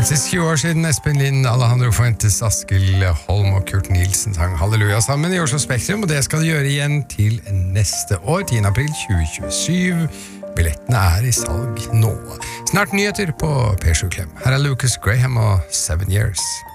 Faktisk 20 år siden Espen Lind, Alejandro Fuentes, Askild Holm og Kurt Nielsen sang Halleluja sammen i Oslo Spektrum, og det skal de gjøre igjen til neste år, 10. april 2027. Billettene i salg nå. Snart nyheter på P7 Klem. Her Lucas Graham og 7 Years.